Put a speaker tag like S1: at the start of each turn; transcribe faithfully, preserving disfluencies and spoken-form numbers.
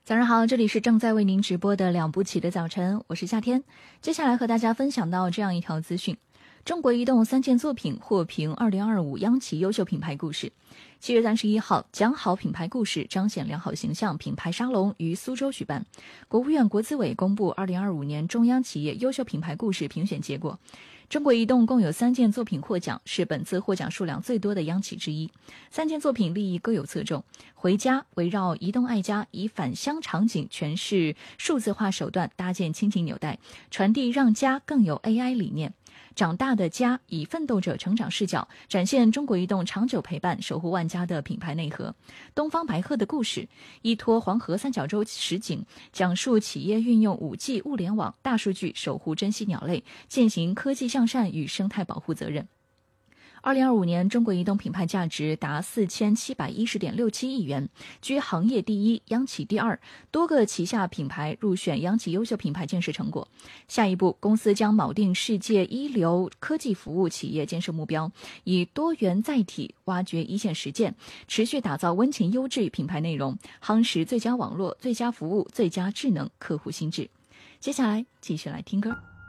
S1: 早上好，这里是正在为您直播的两步起的早晨，我是夏天。接下来和大家分享到这样一条资讯：中国移动三件作品获评二零二五央企优秀品牌故事。七月三十一号，讲好品牌故事，彰显良好形象品牌沙龙于苏州举办。国务院国资委公布二零二五年中央企业优秀品牌故事评选结果。中国移动共有三件作品获奖，是本次获奖数量最多的央企之一。三件作品立意各有侧重。回家围绕移动爱家，以返乡场景诠释数字化手段搭建亲情纽带，传递让家更有 A I 理念。长大的家以奋斗者成长视角，展现中国移动长久陪伴守护万家的品牌内核。东方白鹤的故事依托黄河三角洲实景，讲述企业运用 五 G 物联网大数据守护珍稀鸟类，践行科技向善与生态保护责任。二零二五年，中国移动品牌价值达四千七百一十点六七亿元，居行业第一，央企第二，多个旗下品牌入选央企优秀品牌建设成果。下一步，公司将锚定世界一流科技服务企业建设目标，以多元载体挖掘一线实践，持续打造温情优质品牌内容，夯实最佳网络、最佳服务、最佳智能客户心智。接下来继续来听歌。